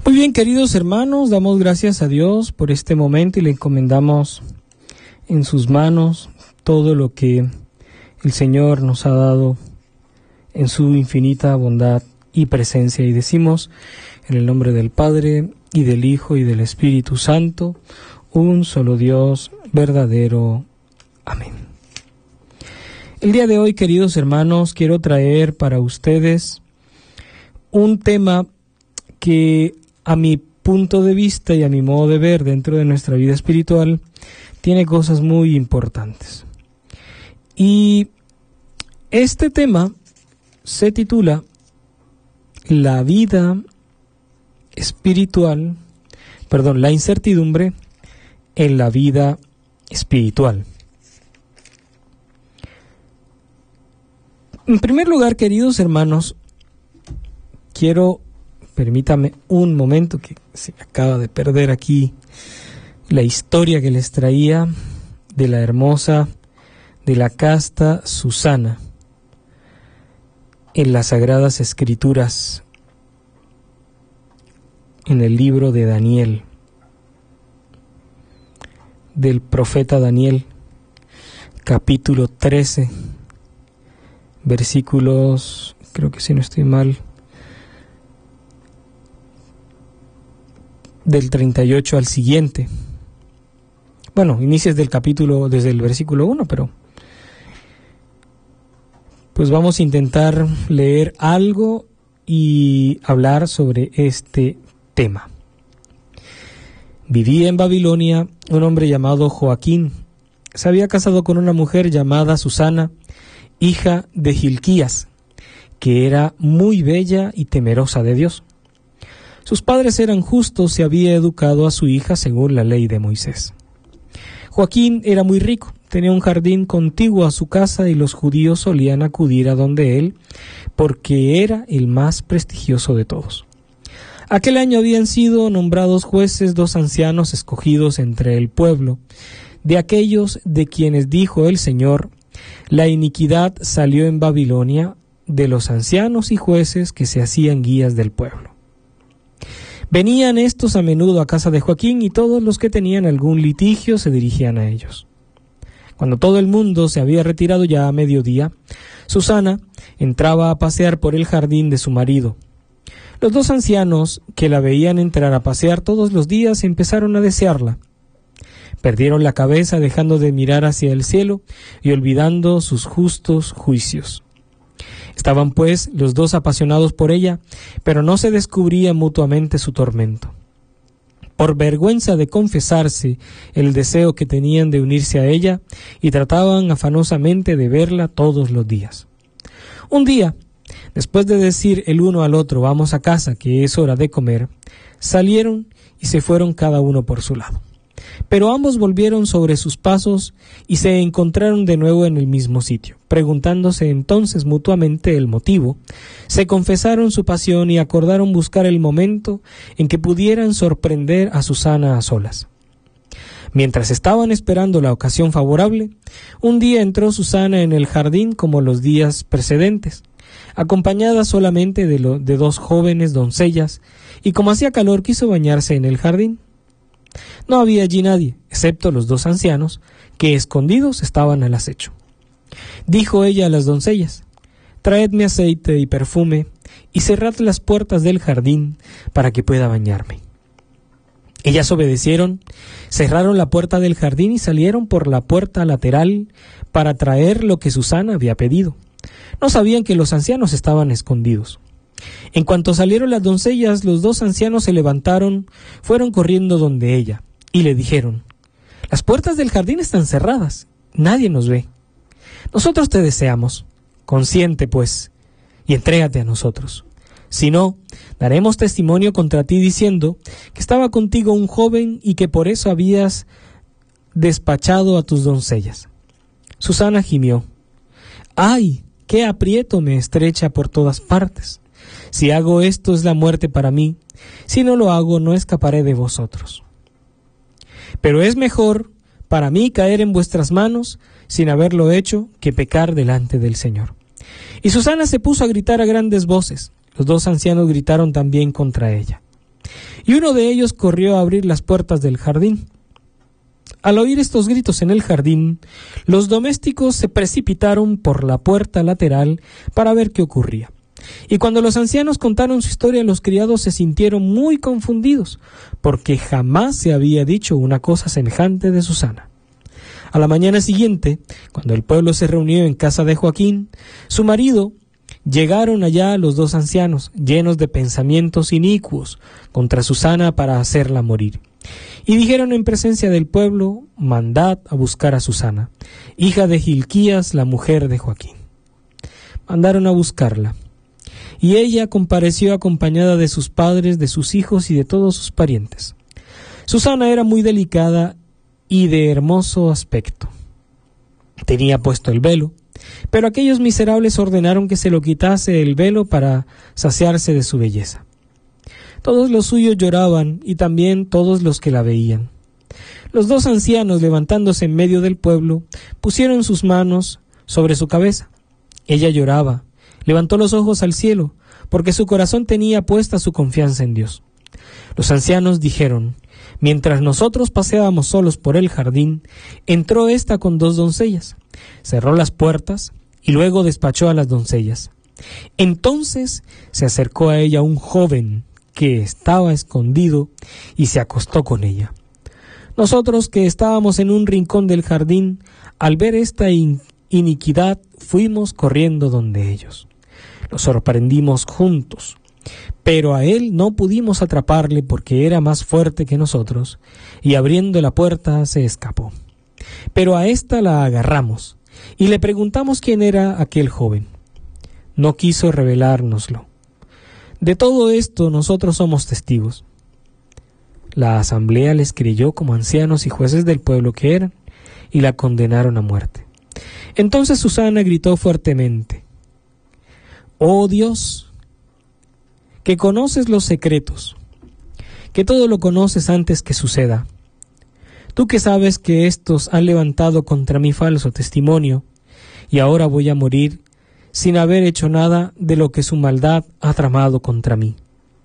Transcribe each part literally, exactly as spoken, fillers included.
Muy bien, queridos hermanos, damos gracias a Dios por este momento y le encomendamos en sus manos todo lo que el Señor nos ha dado en su infinita bondad y presencia. Y decimos, en el nombre del Padre, y del Hijo, y del Espíritu Santo, un solo Dios verdadero. Amén. El día de hoy, queridos hermanos, quiero traer para ustedes un tema que, a mi punto de vista y a mi modo de ver dentro de nuestra vida espiritual, tiene cosas muy importantes. Y este tema se titula La vida espiritual, perdón, la incertidumbre en la vida espiritual. En primer lugar, queridos hermanos, quiero, permítame un momento que se me acaba de perder aquí la historia que les traía de la hermosa, de la casta Susana en las Sagradas Escrituras, en el libro de Daniel, del profeta Daniel, capítulo trece, versículos, creo que si no estoy mal, del treinta y ocho al siguiente. Bueno, inicias del capítulo desde el versículo uno, pero pues vamos a intentar leer algo y hablar sobre este tema. Vivía en Babilonia un hombre llamado Joaquín. Se había casado con una mujer llamada Susana, hija de Hilquías, que era muy bella y temerosa de Dios. Sus padres eran justos y había educado a su hija según la ley de Moisés. Joaquín era muy rico, tenía un jardín contiguo a su casa y los judíos solían acudir a donde él porque era el más prestigioso de todos. Aquel año habían sido nombrados jueces dos ancianos escogidos entre el pueblo, de aquellos de quienes dijo el Señor: la iniquidad salió en Babilonia de los ancianos y jueces que se hacían guías del pueblo. Venían estos a menudo a casa de Joaquín y todos los que tenían algún litigio se dirigían a ellos. Cuando todo el mundo se había retirado ya a mediodía, Susana entraba a pasear por el jardín de su marido. Los dos ancianos que la veían entrar a pasear todos los días empezaron a desearla. Perdieron la cabeza dejando de mirar hacia el cielo y olvidando sus justos juicios. Estaban pues los dos apasionados por ella, pero no se descubría mutuamente su tormento. Por vergüenza de confesarse el deseo que tenían de unirse a ella, y trataban afanosamente de verla todos los días. Un día, después de decir el uno al otro: vamos a casa, que es hora de comer, salieron y se fueron cada uno por su lado. Pero ambos volvieron sobre sus pasos y se encontraron de nuevo en el mismo sitio. Preguntándose entonces mutuamente el motivo, se confesaron su pasión y acordaron buscar el momento en que pudieran sorprender a Susana a solas. Mientras estaban esperando la ocasión favorable, un día entró Susana en el jardín como los días precedentes, acompañada solamente de, lo, de dos jóvenes doncellas, y como hacía calor quiso bañarse en el jardín. No había allí nadie, excepto los dos ancianos, que escondidos estaban al acecho. Dijo ella a las doncellas: traedme aceite y perfume, y cerrad las puertas del jardín para que pueda bañarme. Ellas obedecieron, cerraron la puerta del jardín y salieron por la puerta lateral para traer lo que Susana había pedido. No sabían que los ancianos estaban escondidos. En cuanto salieron las doncellas, los dos ancianos se levantaron, fueron corriendo donde ella, y le dijeron: las puertas del jardín están cerradas, nadie nos ve. Nosotros te deseamos, consiente pues, y entrégate a nosotros. Si no, daremos testimonio contra ti diciendo que estaba contigo un joven y que por eso habías despachado a tus doncellas. Susana gimió: ¡ay, qué aprieto me estrecha por todas partes! Si hago esto es la muerte para mí, si no lo hago no escaparé de vosotros. Pero es mejor para mí caer en vuestras manos sin haberlo hecho que pecar delante del Señor. Y Susana se puso a gritar a grandes voces. Los dos ancianos gritaron también contra ella. y uno de ellos corrió a abrir las puertas del jardín. Al oír estos gritos en el jardín, los domésticos se precipitaron por la puerta lateral para ver qué ocurría. Y cuando los ancianos contaron su historia, los criados se sintieron muy confundidos, porque jamás se había dicho una cosa semejante de Susana. A la mañana siguiente, cuando el pueblo se reunió en casa de Joaquín, su marido, llegaron allá los dos ancianos, llenos de pensamientos inicuos contra Susana para hacerla morir. Y dijeron en presencia del pueblo: mandad a buscar a Susana, hija de Hilquías, la mujer de Joaquín. Mandaron a buscarla, y ella compareció acompañada de sus padres, de sus hijos y de todos sus parientes. Susana era muy delicada y de hermoso aspecto. Tenía puesto el velo, pero aquellos miserables ordenaron que se lo quitase el velo para saciarse de su belleza. Todos los suyos lloraban, y también todos los que la veían. Los dos ancianos, levantándose en medio del pueblo, pusieron sus manos sobre su cabeza. Ella lloraba, levantó los ojos al cielo, porque su corazón tenía puesta su confianza en Dios. Los ancianos dijeron: mientras nosotros paseábamos solos por el jardín, entró ésta con dos doncellas, cerró las puertas y luego despachó a las doncellas. Entonces se acercó a ella un joven que estaba escondido y se acostó con ella. Nosotros, que estábamos en un rincón del jardín, al ver esta in- iniquidad, fuimos corriendo donde ellos. Los sorprendimos juntos, pero a él no pudimos atraparle porque era más fuerte que nosotros, y abriendo la puerta se escapó. Pero a ésta la agarramos y le preguntamos quién era aquel joven. No quiso revelárnoslo. De todo esto nosotros somos testigos. La asamblea les creyó como ancianos y jueces del pueblo que eran, y la condenaron a muerte. Entonces Susana gritó fuertemente: «Oh Dios, que conoces los secretos, que todo lo conoces antes que suceda. Tú que sabes que éstos han levantado contra mí falso testimonio, y ahora voy a morir sin haber hecho nada de lo que su maldad ha tramado contra mí».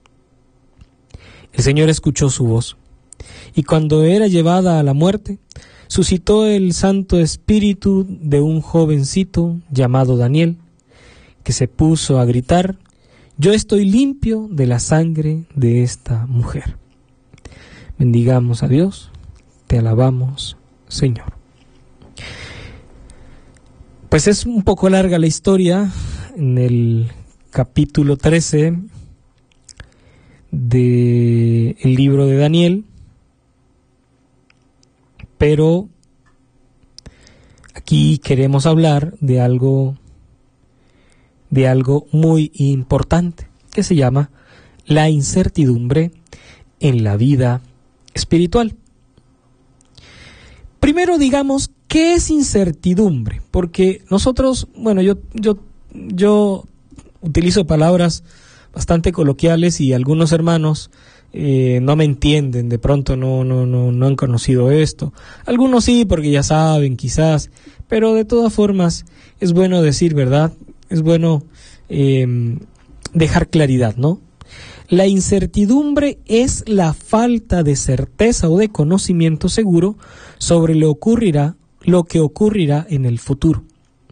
El Señor escuchó su voz, y cuando era llevada a la muerte, suscitó el Santo Espíritu de un jovencito llamado Daniel, que se puso a gritar: «Yo estoy limpio de la sangre de esta mujer». Bendigamos a Dios, te alabamos, Señor. Pues es un poco larga la historia en el capítulo trece del libro de Daniel, pero aquí queremos hablar de algo de algo muy importante, que se llama la incertidumbre en la vida espiritual. Primero digamos, ¿qué es incertidumbre? Porque nosotros, bueno, yo, yo, yo utilizo palabras bastante coloquiales y algunos hermanos eh, no me entienden, de pronto no, no, no, no han conocido esto. Algunos sí, porque ya saben, quizás, pero de todas formas es bueno decir verdad, es bueno eh, dejar claridad, ¿no? La incertidumbre es la falta de certeza o de conocimiento seguro sobre lo ocurrirá, lo que ocurrirá en el futuro.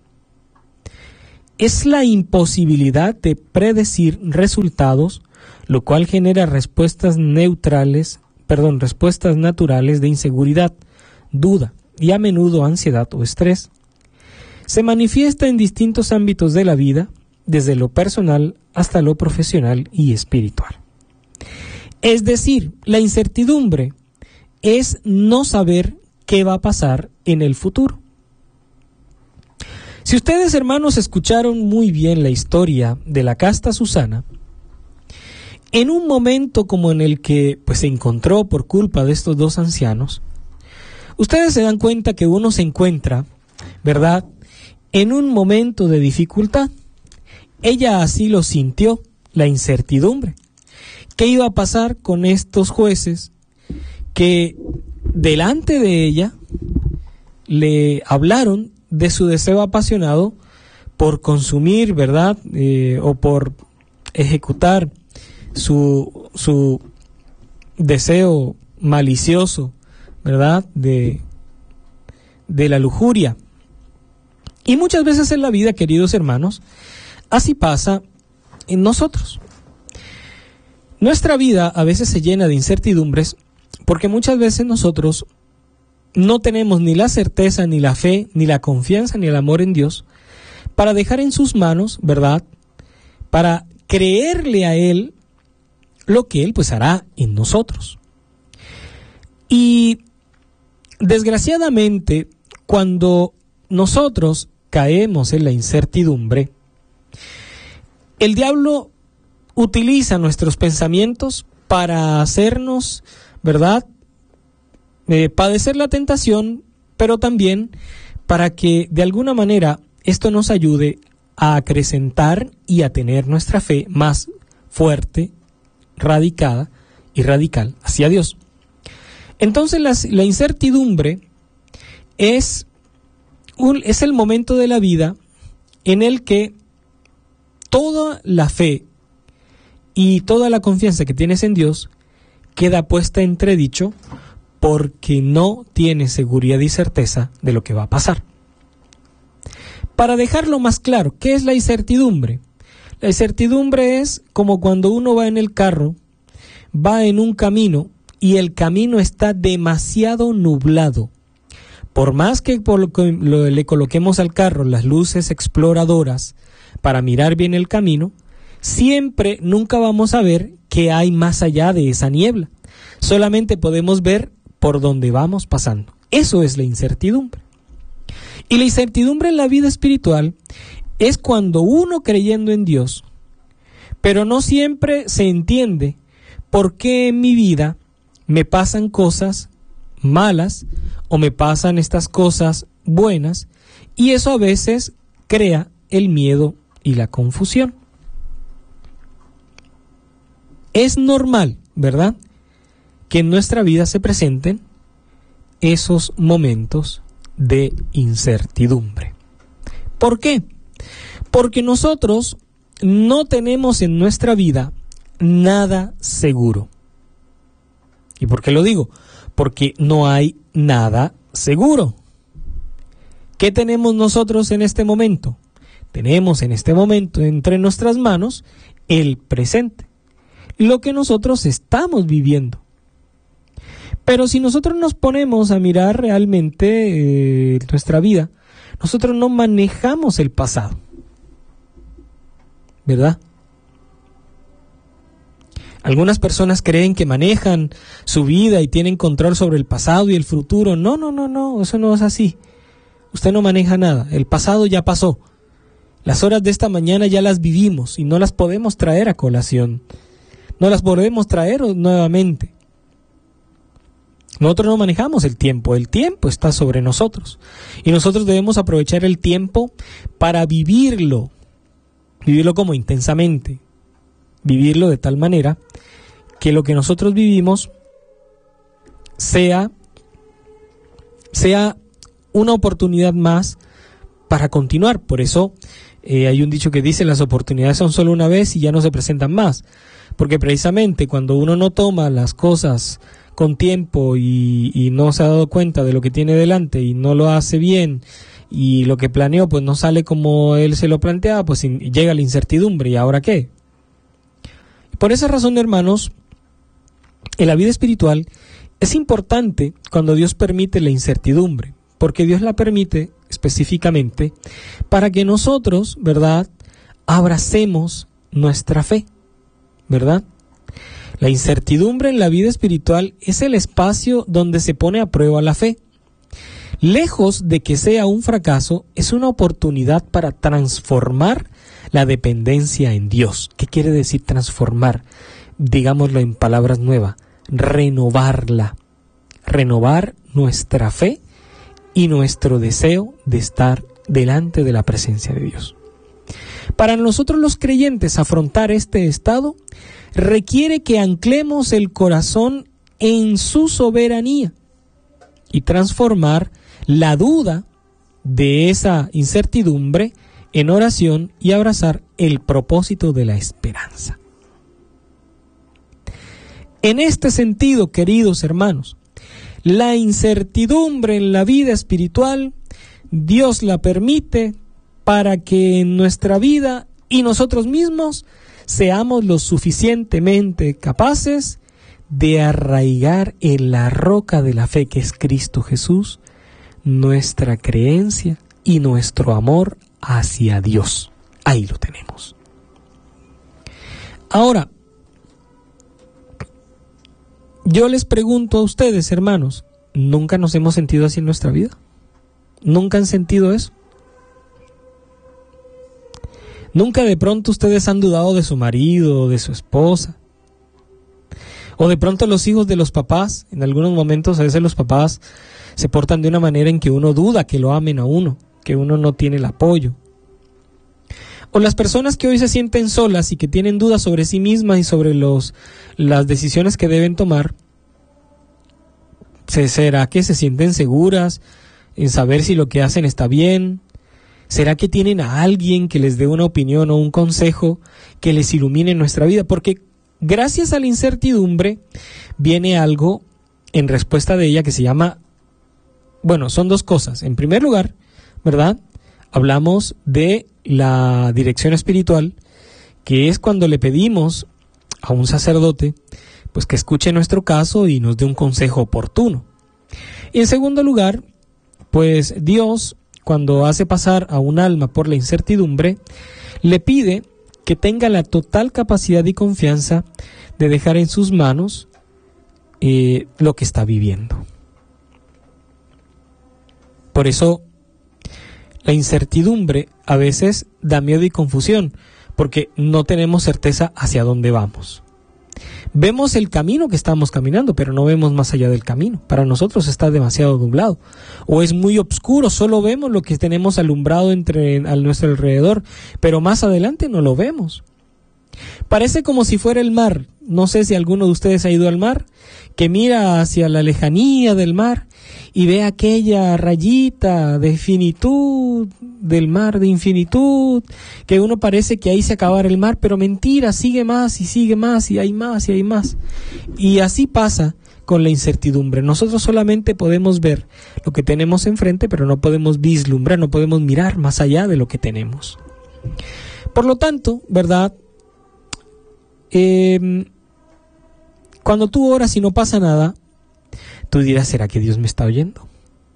Es la imposibilidad de predecir resultados, lo cual genera respuestas neutrales, perdón, respuestas naturales de inseguridad, duda y a menudo ansiedad o estrés. Se manifiesta en distintos ámbitos de la vida, desde lo personal hasta lo profesional y espiritual. Es decir, la incertidumbre es no saber qué va a pasar en el futuro. Si ustedes, hermanos, escucharon muy bien la historia de la casta Susana, en un momento como en el que pues, se encontró por culpa de estos dos ancianos, ustedes se dan cuenta que uno se encuentra, ¿verdad?, en un momento de dificultad. Ella así lo sintió, la incertidumbre. ¿Qué iba a pasar con estos jueces que delante de ella le hablaron de su deseo apasionado por consumir, ¿verdad?, eh, o por ejecutar su, su, deseo malicioso, ¿verdad?, de, de la lujuria. Y muchas veces en la vida, queridos hermanos, así pasa en nosotros. Nuestra vida a veces se llena de incertidumbres porque muchas veces nosotros no tenemos ni la certeza, ni la fe, ni la confianza, ni el amor en Dios para dejar en sus manos, ¿verdad?, para creerle a Él lo que Él pues hará en nosotros. Y desgraciadamente, cuando nosotros caemos en la incertidumbre, el diablo utiliza nuestros pensamientos para hacernos, ¿verdad?, eh, padecer la tentación, pero también para que de alguna manera esto nos ayude a acrecentar y a tener nuestra fe más fuerte, radicada y radical hacia Dios. Entonces la, la incertidumbre es, un, es el momento de la vida en el que toda la fe y toda la confianza que tienes en Dios queda puesta en entredicho porque no tienes seguridad y certeza de lo que va a pasar. Para dejarlo más claro, ¿qué es la incertidumbre? La incertidumbre es como cuando uno va en el carro, va en un camino y el camino está demasiado nublado. Por más que por lo que lo, le coloquemos al carro las luces exploradoras para mirar bien el camino, siempre nunca vamos a ver qué hay más allá de esa niebla. Solamente podemos ver por donde vamos pasando. Eso es la incertidumbre. Y la incertidumbre en la vida espiritual es cuando uno creyendo en Dios, pero no siempre se entiende por qué en mi vida me pasan cosas malas o me pasan estas cosas buenas, y eso a veces crea el miedo y la confusión. Es normal, ¿verdad?, que en nuestra vida se presenten esos momentos de incertidumbre. ¿Por qué? Porque nosotros no tenemos en nuestra vida nada seguro. ¿Y por qué lo digo? Porque no hay nada seguro. ¿Qué tenemos nosotros en este momento? Tenemos en este momento entre nuestras manos el presente, lo que nosotros estamos viviendo. Pero si nosotros nos ponemos a mirar realmente eh, nuestra vida, nosotros no manejamos el pasado, ¿verdad? Algunas personas creen que manejan su vida y tienen control sobre el pasado y el futuro. No, no, no, no, eso no es así. Usted no maneja nada, el pasado ya pasó. Las horas de esta mañana ya las vivimos y no las podemos traer a colación. No las podemos traer nuevamente. Nosotros no manejamos el tiempo, el tiempo está sobre nosotros. Y nosotros debemos aprovechar el tiempo para vivirlo, vivirlo como intensamente, vivirlo de tal manera que lo que nosotros vivimos sea, sea una oportunidad más para continuar. Por eso eh, hay un dicho que dice: las oportunidades son solo una vez y ya no se presentan más. Porque precisamente cuando uno no toma las cosas con tiempo y, y no se ha dado cuenta de lo que tiene delante y no lo hace bien, y lo que planeó pues no sale como él se lo planteaba, pues llega la incertidumbre. ¿Y ahora qué? Por esa razón, hermanos, en la vida espiritual es importante cuando Dios permite la incertidumbre, porque Dios la permite específicamente para que nosotros, ¿verdad?, abracemos nuestra fe, ¿verdad? La incertidumbre en la vida espiritual es el espacio donde se pone a prueba la fe. Lejos de que sea un fracaso, es una oportunidad para transformar la dependencia en Dios. ¿Qué quiere decir transformar? Digámoslo en palabras nuevas, renovarla. Renovar nuestra fe y nuestro deseo de estar delante de la presencia de Dios. Para nosotros los creyentes, afrontar este estado requiere que anclemos el corazón en su soberanía y transformar la duda de esa incertidumbre en oración y abrazar el propósito de la esperanza. En este sentido, queridos hermanos, la incertidumbre en la vida espiritual, Dios la permite para que en nuestra vida y nosotros mismos seamos lo suficientemente capaces de arraigar en la roca de la fe que es Cristo Jesús, nuestra creencia y nuestro amor hacia Dios. Ahí lo tenemos. Ahora, yo les pregunto a ustedes, hermanos, ¿nunca nos hemos sentido así en nuestra vida? ¿Nunca han sentido eso? ¿Nunca de pronto ustedes han dudado de su marido o de su esposa? O de pronto los hijos de los papás, en algunos momentos a veces los papás se portan de una manera en que uno duda que lo amen a uno, que uno no tiene el apoyo. O las personas que hoy se sienten solas y que tienen dudas sobre sí mismas y sobre los, las decisiones que deben tomar, ¿será que se sienten seguras en saber si lo que hacen está bien? ¿Será que tienen a alguien que les dé una opinión o un consejo que les ilumine en nuestra vida? Porque gracias a la incertidumbre viene algo en respuesta de ella que se llama, bueno, son dos cosas. En primer lugar, ¿verdad? Hablamos de la dirección espiritual, que es cuando le pedimos a un sacerdote, pues que escuche nuestro caso y nos dé un consejo oportuno. Y en segundo lugar, pues Dios, cuando hace pasar a un alma por la incertidumbre, le pide que tenga la total capacidad y confianza de dejar en sus manos eh, lo que está viviendo. Por eso, la incertidumbre a veces da miedo y confusión, porque no tenemos certeza hacia dónde vamos. Vemos el camino que estamos caminando, pero no vemos más allá del camino. Para nosotros está demasiado nublado, o es muy oscuro, solo vemos lo que tenemos alumbrado entre, a nuestro alrededor, pero más adelante no lo vemos. Parece como si fuera el mar. No sé si alguno de ustedes ha ido al mar, que mira hacia la lejanía del mar y ve aquella rayita de finitud del mar, de infinitud, que uno parece que ahí se acabara el mar, pero mentira, sigue más y sigue más y hay más y hay más. Y así pasa con la incertidumbre. Nosotros solamente podemos ver lo que tenemos enfrente, pero no podemos vislumbrar, no podemos mirar más allá de lo que tenemos. Por lo tanto, ¿verdad? Eh, cuando tú oras y no pasa nada, tú dirás, ¿será que Dios me está oyendo?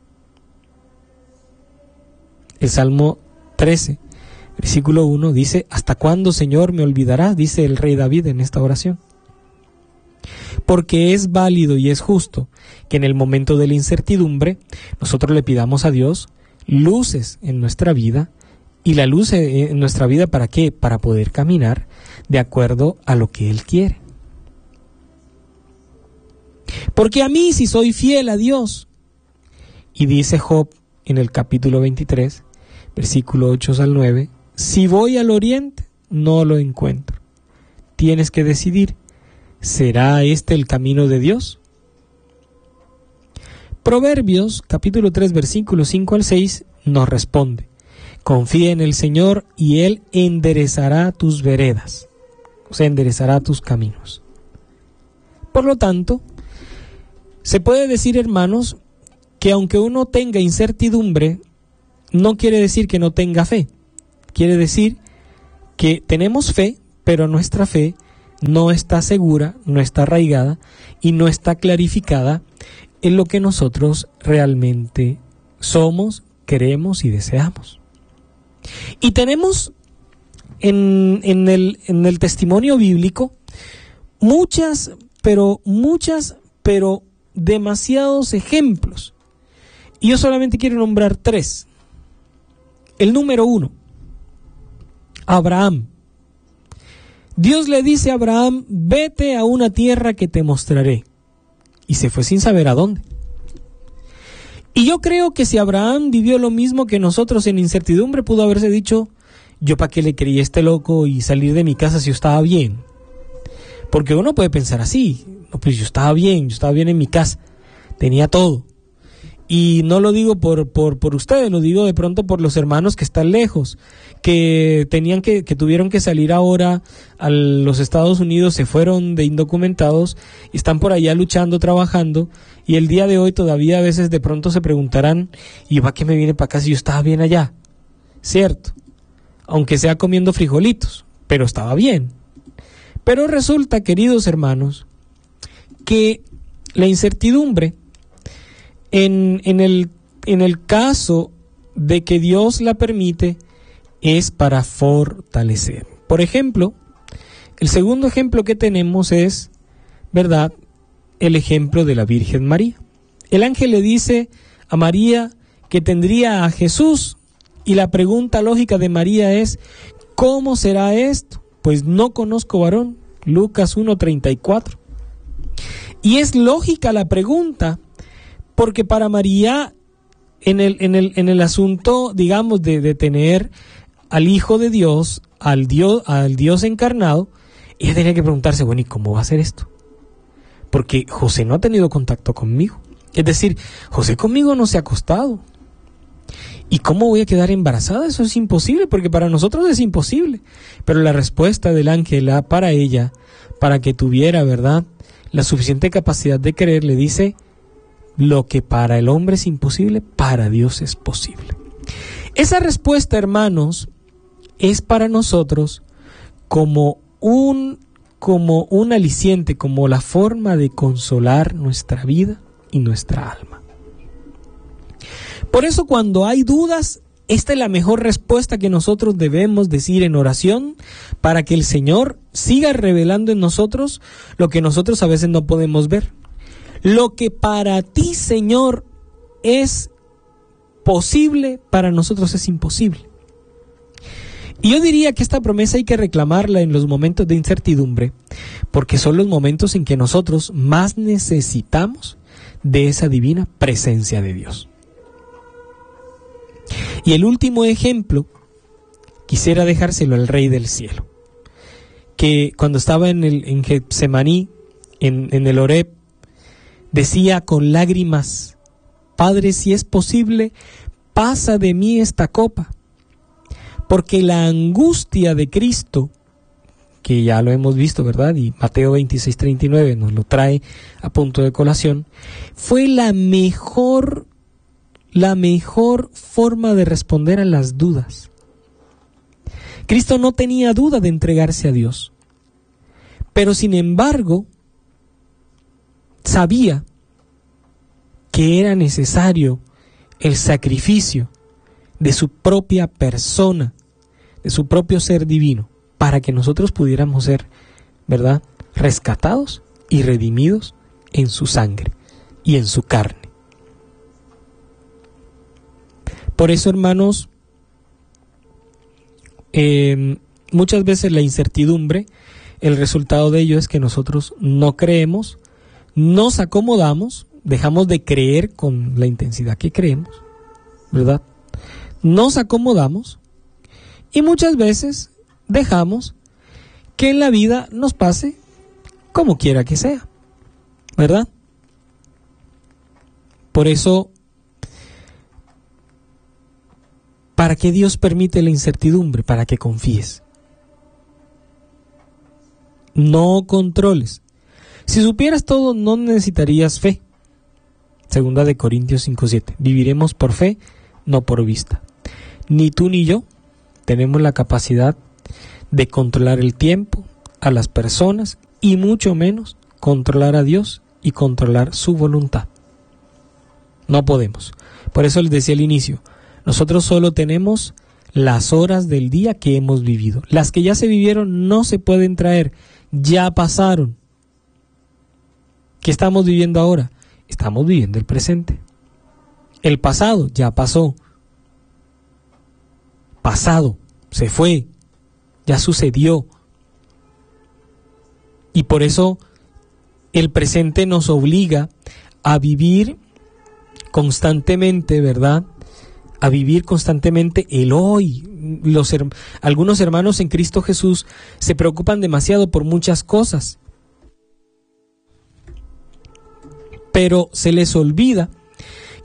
El Salmo trece, versículo uno dice, ¿hasta cuándo, Señor, me olvidarás? Dice el rey David en esta oración. Porque es válido y es justo que en el momento de la incertidumbre nosotros le pidamos a Dios luces en nuestra vida. ¿Y la luz en nuestra vida para qué? Para poder caminar de acuerdo a lo que Él quiere. Porque a mí, si soy fiel a Dios, y dice Job en el capítulo veintitrés, versículo ocho al nueve, si voy al oriente, no lo encuentro. Tienes que decidir, ¿será este el camino de Dios? Proverbios, capítulo tres, versículos cinco al seis, nos responde, confía en el Señor y Él enderezará tus veredas, o sea, enderezará tus caminos. Por lo tanto, se puede decir, hermanos, que aunque uno tenga incertidumbre, no quiere decir que no tenga fe. Quiere decir que tenemos fe, pero nuestra fe no está segura, no está arraigada y no está clarificada en lo que nosotros realmente somos, queremos y deseamos. Y tenemos en, en, el, en el testimonio bíblico muchas, pero muchas, pero demasiados ejemplos. Y yo solamente quiero nombrar tres. El número uno, Abraham. Dios le dice a Abraham, vete a una tierra que te mostraré. Y se fue sin saber a dónde. Y yo creo que si Abraham vivió lo mismo que nosotros en incertidumbre, pudo haberse dicho, yo para qué le creí a este loco y salir de mi casa si yo estaba bien. Porque uno puede pensar así, no, pues yo estaba bien, yo estaba bien en mi casa, tenía todo. Y no lo digo por, por, por ustedes, lo digo de pronto por los hermanos que están lejos, que tenían que, que tuvieron que salir ahora a los Estados Unidos, se fueron de indocumentados y están por allá luchando, trabajando, y el día de hoy todavía a veces de pronto se preguntarán, ¿y va que me viene para acá si yo estaba bien allá? Cierto, aunque sea comiendo frijolitos, pero estaba bien. Pero resulta, queridos hermanos, que la incertidumbre, En, en, el, en el caso de que Dios la permite, es para fortalecer. Por ejemplo, el segundo ejemplo que tenemos es, ¿verdad?, el ejemplo de la Virgen María. El ángel le dice a María que tendría a Jesús, y la pregunta lógica de María es, ¿cómo será esto? Pues no conozco varón. Lucas uno treinta y cuatro. Y es lógica la pregunta, porque para María, en el, en el, en el asunto, digamos, de, de tener al Hijo de Dios, al Dios, al Dios encarnado, ella tenía que preguntarse, bueno, ¿y cómo va a ser esto? Porque José no ha tenido contacto conmigo. Es decir, José conmigo no se ha acostado. ¿Y cómo voy a quedar embarazada? Eso es imposible, porque para nosotros es imposible. Pero la respuesta del ángel para ella, para que tuviera, ¿verdad?, la suficiente capacidad de creer, le dice, lo que para el hombre es imposible, para Dios es posible. Esa respuesta, hermanos, es para nosotros como un, como un aliciente, como la forma de consolar nuestra vida y nuestra alma. Por eso, cuando hay dudas, esta es la mejor respuesta que nosotros debemos decir en oración, para que el Señor siga revelando en nosotros lo que nosotros a veces no podemos ver. Lo que para ti, Señor, es posible, para nosotros es imposible. Y yo diría que esta promesa hay que reclamarla en los momentos de incertidumbre, porque son los momentos en que nosotros más necesitamos de esa divina presencia de Dios. Y el último ejemplo, quisiera dejárselo al Rey del Cielo, que cuando estaba en, el, en Getsemaní, en, en el Horeb, decía con lágrimas, Padre, si es posible, pasa de mí esta copa, porque la angustia de Cristo, que ya lo hemos visto, ¿verdad? Y Mateo veintiséis treinta y nueve nos lo trae a punto de colación, fue la mejor, la mejor forma de responder a las dudas. Cristo no tenía duda de entregarse a Dios, pero sin embargo, sabía que era necesario el sacrificio de su propia persona, de su propio ser divino, para que nosotros pudiéramos ser, ¿verdad?, rescatados y redimidos en su sangre y en su carne. Por eso, hermanos, eh, muchas veces la incertidumbre, el resultado de ello es que nosotros no creemos, nos acomodamos, dejamos de creer con la intensidad que creemos, ¿verdad? Nos acomodamos y muchas veces dejamos que en la vida nos pase como quiera que sea, ¿verdad? Por eso, ¿para qué Dios permite la incertidumbre? Para que confíes. No controles. Si supieras todo, no necesitarías fe. Segunda de Corintios cinco siete. Viviremos por fe, no por vista. Ni tú ni yo tenemos la capacidad de controlar el tiempo, a las personas, y mucho menos controlar a Dios y controlar su voluntad. No podemos. Por eso les decía al inicio, nosotros solo tenemos las horas del día que hemos vivido. Las que ya se vivieron no se pueden traer, ya pasaron. ¿Qué estamos viviendo ahora? Estamos viviendo el presente. El pasado ya pasó. Pasado, se fue, ya sucedió. Y por eso el presente nos obliga a vivir constantemente, ¿verdad?, a vivir constantemente el hoy. Los, algunos hermanos en Cristo Jesús se preocupan demasiado por muchas cosas, pero se les olvida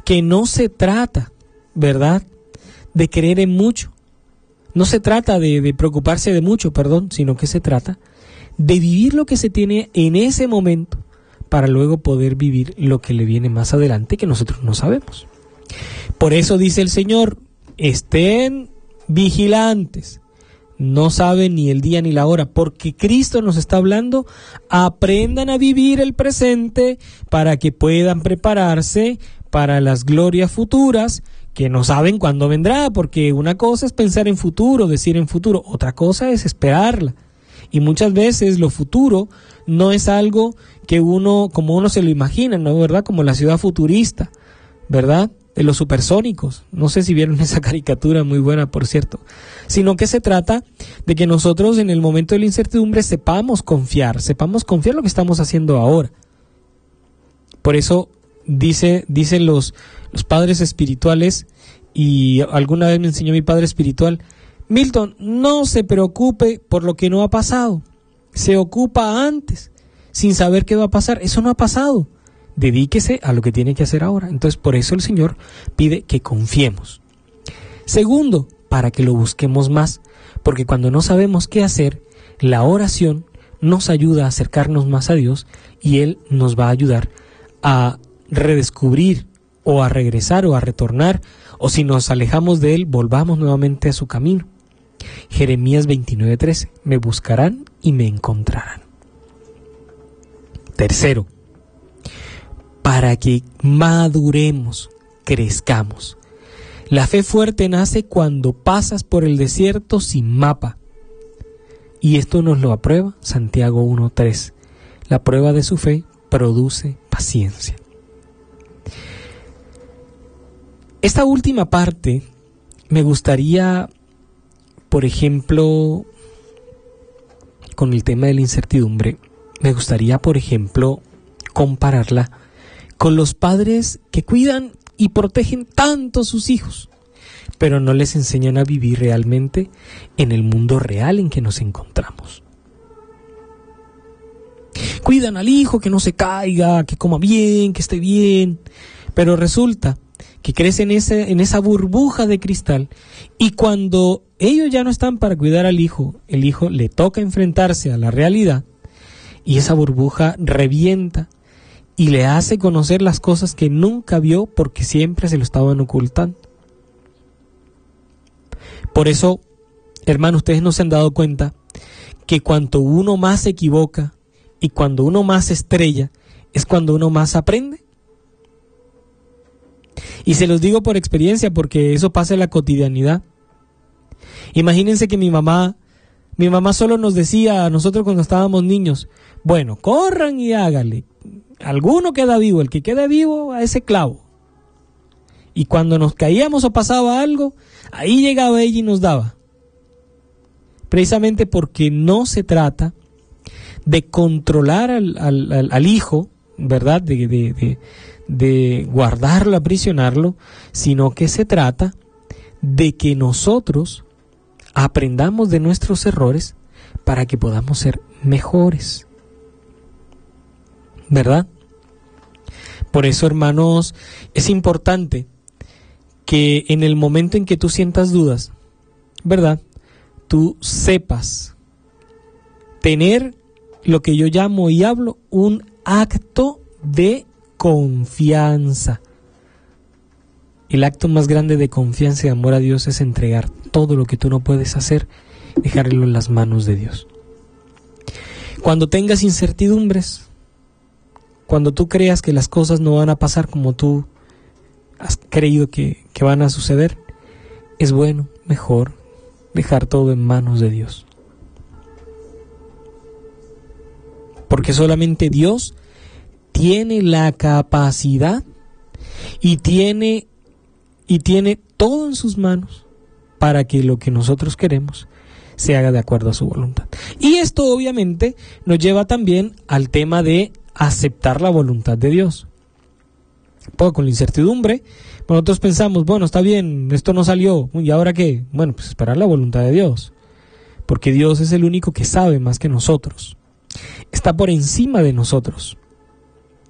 que no se trata, ¿verdad?, de creer en mucho. No se trata de, de preocuparse de mucho, perdón, sino que se trata de vivir lo que se tiene en ese momento para luego poder vivir lo que le viene más adelante que nosotros no sabemos. Por eso dice el Señor, estén vigilantes, no saben ni el día ni la hora, porque Cristo nos está hablando, aprendan a vivir el presente para que puedan prepararse para las glorias futuras, que no saben cuándo vendrá, porque una cosa es pensar en futuro, decir en futuro, otra cosa es esperarla. Y muchas veces lo futuro no es algo que uno, como uno se lo imagina, ¿no? ¿Verdad? Como la ciudad futurista, ¿verdad?, de los supersónicos. No sé si vieron esa caricatura, muy buena, por cierto. Sino que se trata de que nosotros en el momento de la incertidumbre sepamos confiar, sepamos confiar lo que estamos haciendo ahora. Por eso dice, dicen los, los padres espirituales, y alguna vez me enseñó mi padre espiritual, Milton, no se preocupe por lo que no ha pasado, se ocupa antes, sin saber qué va a pasar. Eso no ha pasado. Dedíquese a lo que tiene que hacer ahora. Entonces, por eso el Señor pide que confiemos. Segundo, para que lo busquemos más, porque cuando no sabemos qué hacer, la oración nos ayuda a acercarnos más a Dios y Él nos va a ayudar a redescubrir o a regresar o a retornar, o si nos alejamos de Él, volvamos nuevamente a su camino. Jeremías veintinueve trece, me buscarán y me encontrarán. Tercero, para que maduremos, crezcamos. La fe fuerte nace cuando pasas por el desierto sin mapa. Y esto nos lo aprueba Santiago uno tres. La prueba de su fe produce paciencia. Esta última parte me gustaría, por ejemplo, con el tema de la incertidumbre, me gustaría, por ejemplo, compararla con los padres que cuidan y protegen tanto a sus hijos, pero no les enseñan a vivir realmente en el mundo real en que nos encontramos. Cuidan al hijo que no se caiga, que coma bien, que esté bien, pero resulta que crece en, ese, en esa burbuja de cristal, y cuando ellos ya no están para cuidar al hijo, el hijo le toca enfrentarse a la realidad, y esa burbuja revienta y le hace conocer las cosas que nunca vio porque siempre se lo estaban ocultando. Por eso, hermanos, ustedes no se han dado cuenta que cuanto uno más se equivoca y cuando uno más se estrella, es cuando uno más aprende. Y se los digo por experiencia, porque eso pasa en la cotidianidad. Imagínense que mi mamá, mi mamá solo nos decía a nosotros cuando estábamos niños, bueno, corran y háganle. Alguno queda vivo, el que quede vivo a ese clavo. Y cuando nos caíamos o pasaba algo, ahí llegaba ella y nos daba. Precisamente porque no se trata de controlar al, al, al, al hijo, ¿verdad? De, de, de, de guardarlo, aprisionarlo, sino que se trata de que nosotros aprendamos de nuestros errores para que podamos ser mejores. ¿Verdad? Por eso, hermanos, es importante que en el momento en que tú sientas dudas, ¿verdad?, tú sepas tener lo que yo llamo y hablo un acto de confianza. El acto más grande de confianza y amor a Dios es entregar todo lo que tú no puedes hacer, dejarlo en las manos de Dios. Cuando tengas incertidumbres, cuando tú creas que las cosas no van a pasar como tú has creído que, que van a suceder, es bueno, mejor, dejar todo en manos de Dios. Porque solamente Dios tiene la capacidad y tiene, y tiene todo en sus manos para que lo que nosotros queremos se haga de acuerdo a su voluntad. Y esto obviamente nos lleva también al tema de aceptar la voluntad de Dios. Pues con la incertidumbre, nosotros pensamos, bueno, está bien, esto no salió, ¿y ahora qué? Bueno, pues esperar la voluntad de Dios, porque Dios es el único que sabe más que nosotros, está por encima de nosotros.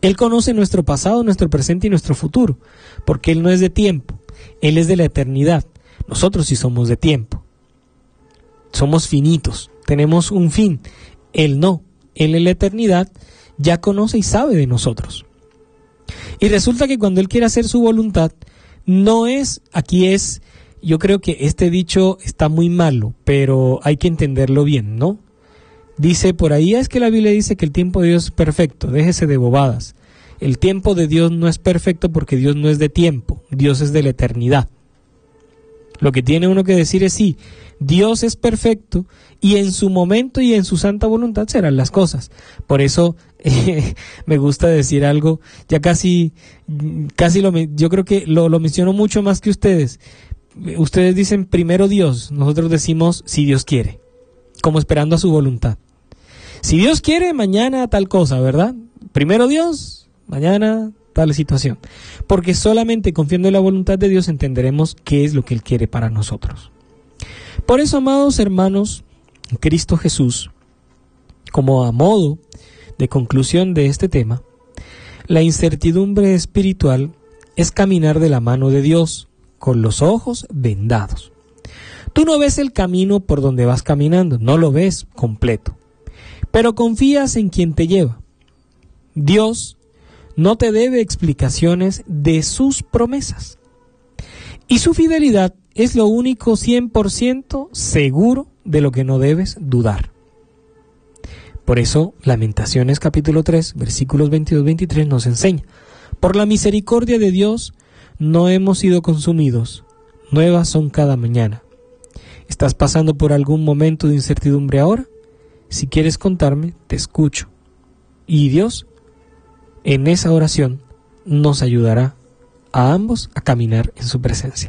Él conoce nuestro pasado, nuestro presente y nuestro futuro, porque Él no es de tiempo, Él es de la eternidad. Nosotros sí somos de tiempo. Somos finitos, tenemos un fin. Él no, Él en la eternidad ya conoce y sabe de nosotros. Y resulta que cuando Él quiere hacer su voluntad, no es, aquí es, yo creo que este dicho está muy malo, pero hay que entenderlo bien, ¿no? Dice por ahí, es que la Biblia dice que el tiempo de Dios es perfecto, déjese de bobadas. El tiempo de Dios no es perfecto porque Dios no es de tiempo, Dios es de la eternidad. Lo que tiene uno que decir es sí, Dios es perfecto y en su momento y en su santa voluntad serán las cosas. Por eso eh, me gusta decir algo, ya casi, casi lo, yo creo que lo, lo menciono mucho más que ustedes. Ustedes dicen primero Dios, nosotros decimos si Dios quiere, como esperando a su voluntad. Si Dios quiere, mañana tal cosa, ¿verdad? Primero Dios, mañana tal situación. Porque solamente confiando en la voluntad de Dios entenderemos qué es lo que Él quiere para nosotros. Por eso, amados hermanos, en Cristo Jesús, como a modo de conclusión de este tema, la incertidumbre espiritual es caminar de la mano de Dios, con los ojos vendados. Tú no ves el camino por donde vas caminando, no lo ves completo, pero confías en quien te lleva. Dios no te debe explicaciones de sus promesas. Y su fidelidad es lo único cien por ciento seguro de lo que no debes dudar. Por eso, Lamentaciones capítulo tres, versículos veintidós a veintitrés nos enseña: por la misericordia de Dios no hemos sido consumidos, nuevas son cada mañana. ¿Estás pasando por algún momento de incertidumbre ahora? Si quieres contarme, te escucho. Y Dios, en esa oración, nos ayudará a ambos a caminar en su presencia.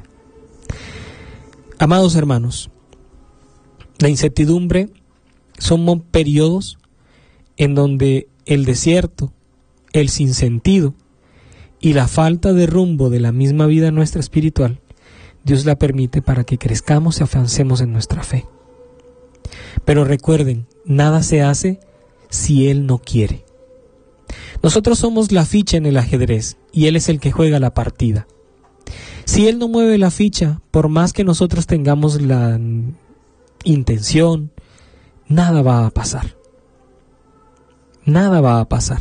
Amados hermanos, la incertidumbre son periodos en donde el desierto, el sinsentido y la falta de rumbo de la misma vida nuestra espiritual, Dios la permite para que crezcamos y avancemos en nuestra fe. Pero recuerden, nada se hace si Él no quiere. Nosotros somos la ficha en el ajedrez y Él es el que juega la partida. Si Él no mueve la ficha, por más que nosotros tengamos la intención, nada va a pasar. Nada va a pasar.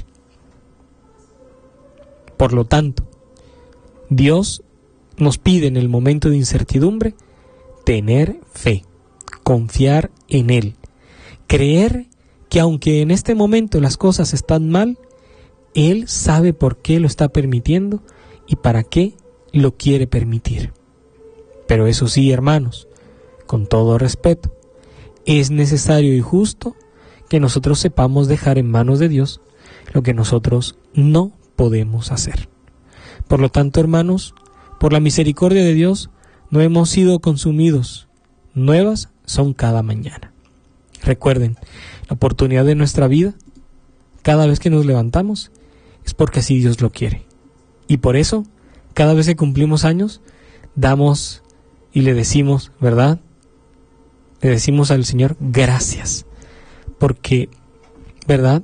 Por lo tanto, Dios nos pide en el momento de incertidumbre tener fe, confiar en Él, creer que aunque en este momento las cosas están mal, Él sabe por qué lo está permitiendo y para qué lo quiere permitir. Pero eso sí, hermanos, con todo respeto, es necesario y justo que nosotros sepamos dejar en manos de Dios lo que nosotros no podemos hacer. Por lo tanto, hermanos, por la misericordia de Dios, no hemos sido consumidos. Nuevas son cada mañana. Recuerden, la oportunidad de nuestra vida, cada vez que nos levantamos, es porque así Dios lo quiere. Y por eso, cada vez que cumplimos años, damos y le decimos, ¿verdad? Le decimos al Señor, gracias. Porque, ¿verdad?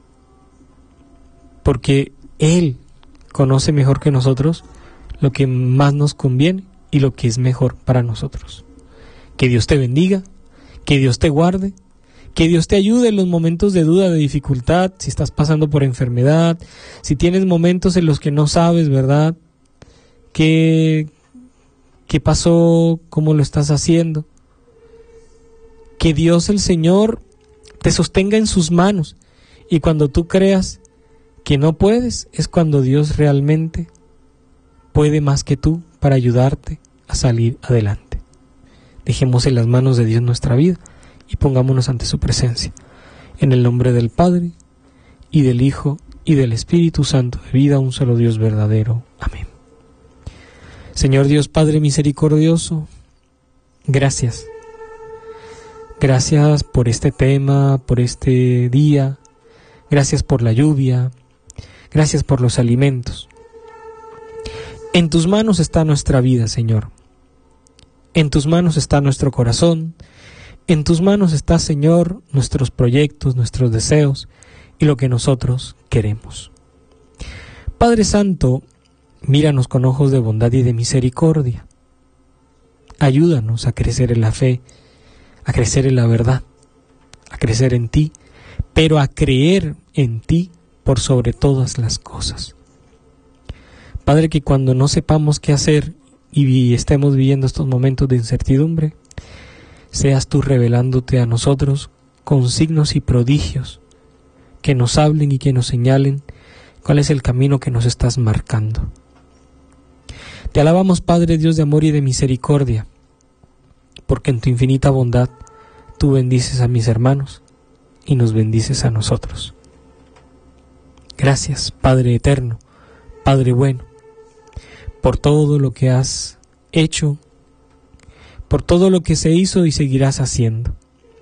Porque Él conoce mejor que nosotros lo que más nos conviene y lo que es mejor para nosotros. Que Dios te bendiga, que Dios te guarde, que Dios te ayude en los momentos de duda, de dificultad, si estás pasando por enfermedad, si tienes momentos en los que no sabes, ¿verdad? ¿Qué, qué pasó? ¿Cómo lo estás haciendo? Que Dios el Señor te sostenga en sus manos y cuando tú creas que no puedes, es cuando Dios realmente puede más que tú para ayudarte a salir adelante. Dejemos en las manos de Dios nuestra vida y pongámonos ante su presencia. En el nombre del Padre, y del Hijo, y del Espíritu Santo, de vida un solo Dios verdadero. Amén. Señor Dios Padre misericordioso, gracias. Gracias por este tema, por este día. Gracias por la lluvia. Gracias por los alimentos. En tus manos está nuestra vida, Señor. En tus manos está nuestro corazón. En tus manos está, Señor, nuestros proyectos, nuestros deseos y lo que nosotros queremos. Padre Santo, míranos con ojos de bondad y de misericordia. Ayúdanos a crecer en la fe, a crecer en la verdad, a crecer en ti, pero a creer en ti por sobre todas las cosas. Padre, que cuando no sepamos qué hacer y estemos viviendo estos momentos de incertidumbre, seas tú revelándote a nosotros con signos y prodigios que nos hablen y que nos señalen cuál es el camino que nos estás marcando. Te alabamos, Padre Dios de amor y de misericordia, porque en tu infinita bondad tú bendices a mis hermanos y nos bendices a nosotros. Gracias, Padre eterno, Padre bueno, por todo lo que has hecho, por todo lo que se hizo y seguirás haciendo.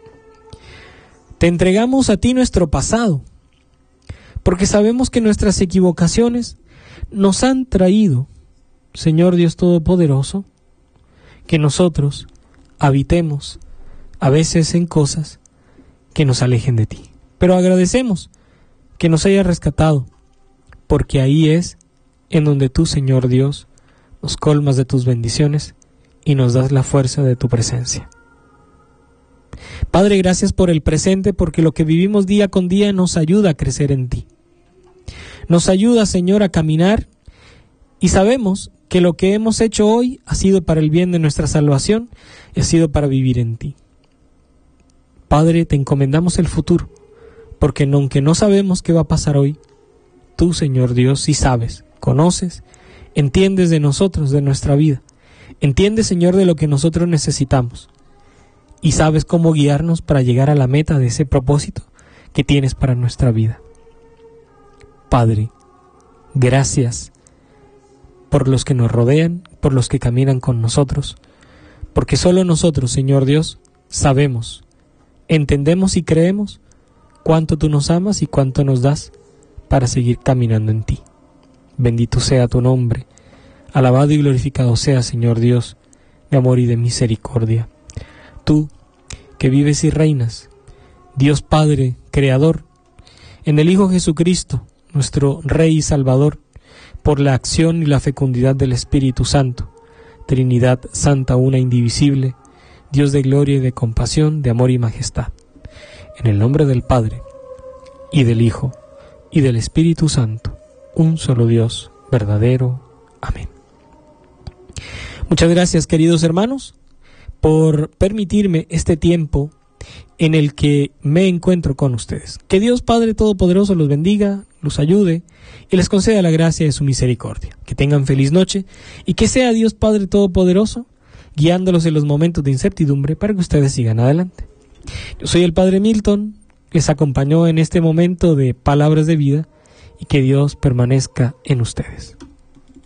Te entregamos a ti nuestro pasado, porque sabemos que nuestras equivocaciones nos han traído, Señor Dios Todopoderoso, que nosotros habitemos a veces en cosas que nos alejen de ti. Pero agradecemos que nos hayas rescatado, porque ahí es en donde tú, Señor Dios, nos colmas de tus bendiciones y nos das la fuerza de tu presencia. Padre, gracias por el presente, porque lo que vivimos día con día nos ayuda a crecer en ti. Nos ayuda, Señor, a caminar, y sabemos que lo que hemos hecho hoy ha sido para el bien de nuestra salvación y ha sido para vivir en ti. Padre, te encomendamos el futuro, porque aunque no sabemos qué va a pasar hoy, tú, Señor Dios, sí sabes, conoces, entiendes de nosotros, de nuestra vida. Entiendes, Señor, de lo que nosotros necesitamos. Y sabes cómo guiarnos para llegar a la meta de ese propósito que tienes para nuestra vida. Padre, gracias por los que nos rodean, por los que caminan con nosotros, porque solo nosotros, Señor Dios, sabemos, entendemos y creemos cuánto tú nos amas y cuánto nos das para seguir caminando en ti. Bendito sea tu nombre, alabado y glorificado sea, Señor Dios, de amor y de misericordia. Tú, que vives y reinas, Dios Padre, Creador, en el Hijo Jesucristo, nuestro Rey y Salvador, por la acción y la fecundidad del Espíritu Santo, Trinidad Santa, una indivisible, Dios de gloria y de compasión, de amor y majestad. En el nombre del Padre, y del Hijo, y del Espíritu Santo, un solo Dios, verdadero. Amén. Muchas gracias, queridos hermanos, por permitirme este tiempo en el que me encuentro con ustedes. Que Dios Padre Todopoderoso los bendiga, los ayude y les conceda la gracia de su misericordia. Que tengan feliz noche y que sea Dios Padre Todopoderoso guiándolos en los momentos de incertidumbre para que ustedes sigan adelante. Yo soy el Padre Milton, les acompañó en este momento de palabras de vida y que Dios permanezca en ustedes.